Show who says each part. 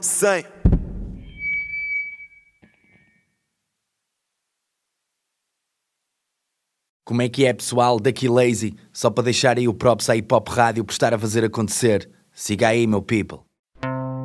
Speaker 1: 100.
Speaker 2: Como é que é, pessoal? Daqui Lazy, só para deixar aí o props à Hip Hop Rádio por estar a fazer acontecer. Siga aí, meu people.